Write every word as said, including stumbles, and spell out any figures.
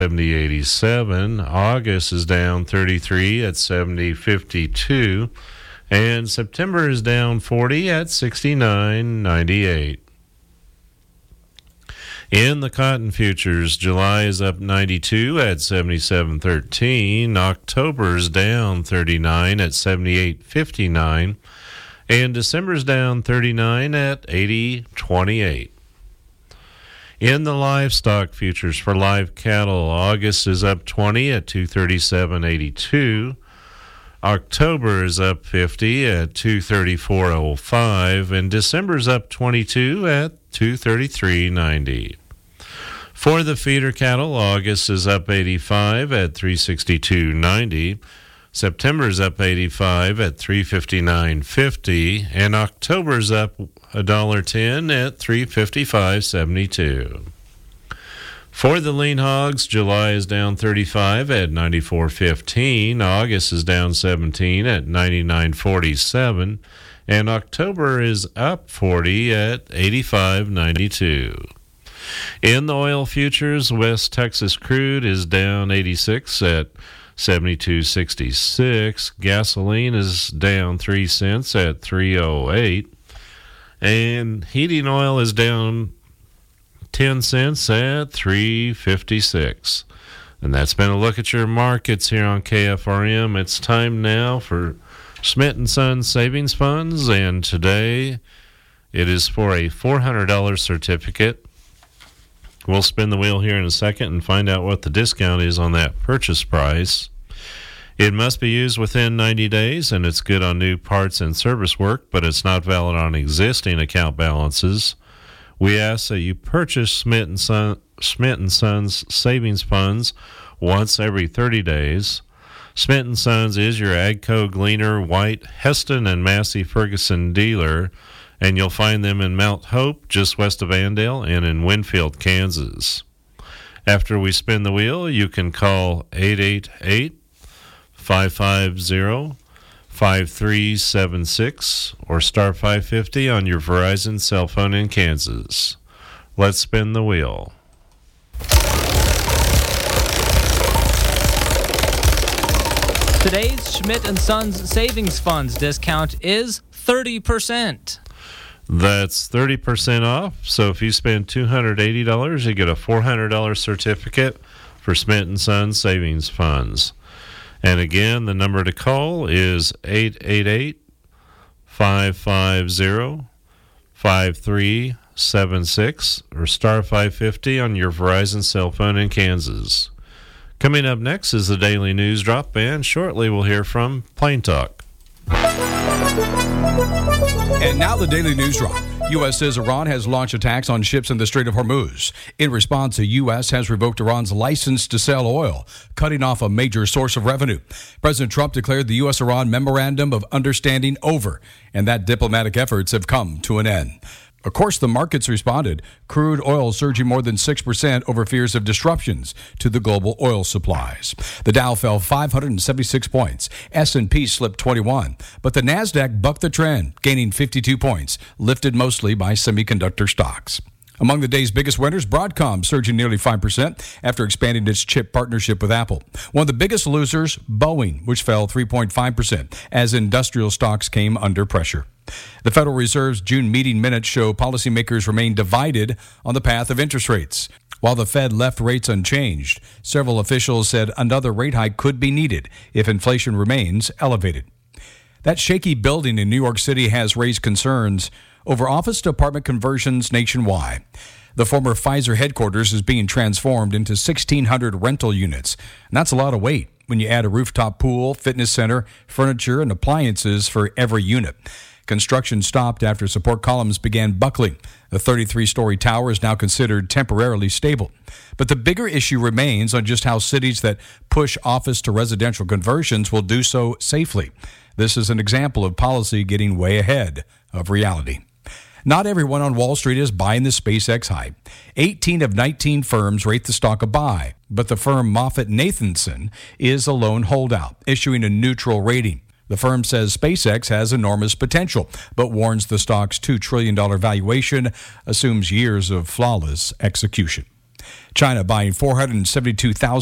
seventy eighty-seven. August is down thirty-three at seventy fifty-two. And September is down forty at sixty-nine ninety-eight. In the cotton futures, July is up ninety-two at seventy-seven thirteen. October is down thirty-nine at seventy-eight fifty-nine. And December is down thirty-nine at eighty twenty-eight. In the livestock futures for live cattle, August is up twenty at two thirty-seven eighty-two. October is up fifty at two thirty-four oh five, and December is up twenty-two at two thirty-three ninety. For the feeder cattle, August is up eighty-five at three sixty-two ninety. September is up eighty-five at three fifty-nine fifty, and October is up one dollar ten at three fifty-five seventy-two. For the lean hogs, July is down thirty-five at ninety-four fifteen. August is down seventeen at ninety-nine forty-seven, and October is up forty at eighty-five ninety-two. In the oil futures, West Texas crude is down eighty-six at seventy-two sixty-six. Gasoline is down three cents at three oh eight. And heating oil is down ten cents at three fifty-six. And that's been a look at your markets here on K F R M. It's time now for Schmidt and Sons Savings Funds, and today it is for a four hundred dollars certificate. We'll spin the wheel here in a second and find out what the discount is on that purchase price. It must be used within ninety days, and it's good on new parts and service work, but it's not valid on existing account balances. We ask that you purchase Schmidt and Son, Schmidt and Sons Savings Funds once every thirty days. Schmidt and Sons is your Agco, Gleaner, White, Heston, and Massey Ferguson dealer, and you'll find them in Mount Hope, just west of Andale, and in Winfield, Kansas. After we spin the wheel, you can call eight eight eight, five five zero, five three seven six or star five fifty on your Verizon cell phone in Kansas. Let's spin the wheel. Today's Schmidt and Sons Savings Funds discount is thirty percent. That's thirty percent off. So if you spend two hundred eighty dollars, you get a four hundred dollars certificate for Schmidt and Sons Savings Funds. And again, the number to call is eight eight eight, five five zero, five three seven six or star five fifty on your Verizon cell phone in Kansas. Coming up next is the Daily News Drop, and shortly we'll hear from Plain Talk. And now the Daily News Drop. U S says Iran has launched attacks on ships in the Strait of Hormuz. In response, the U S has revoked Iran's license to sell oil, cutting off a major source of revenue. President Trump declared the U S-Iran Memorandum of Understanding over, and that diplomatic efforts have come to an end. Of course, the markets responded. Crude oil surging more than six percent over fears of disruptions to the global oil supplies. The Dow fell five hundred seventy-six points. S and P slipped twenty-one. But the Nasdaq bucked the trend, gaining fifty-two points, lifted mostly by semiconductor stocks. Among the day's biggest winners, Broadcom surging nearly five percent after expanding its chip partnership with Apple. One of the biggest losers, Boeing, which fell three point five percent as industrial stocks came under pressure. The Federal Reserve's June meeting minutes show policymakers remain divided on the path of interest rates. While the Fed left rates unchanged, several officials said another rate hike could be needed if inflation remains elevated. That shaky building in New York City has raised concerns over office to apartment conversions nationwide. The former Pfizer headquarters is being transformed into sixteen hundred rental units, and that's a lot of weight when you add a rooftop pool, fitness center, furniture, and appliances for every unit. Construction stopped after support columns began buckling. The thirty-three story tower is now considered temporarily stable. But the bigger issue remains on just how cities that push office to residential conversions will do so safely. This is an example of policy getting way ahead of reality. Not everyone on Wall Street is buying the SpaceX hype. eighteen of nineteen firms rate the stock a buy, but the firm MoffettNathanson is a lone holdout, issuing a neutral rating. The firm says SpaceX has enormous potential, but warns the stock's two trillion dollars valuation assumes years of flawless execution. China buying four hundred seventy-two thousand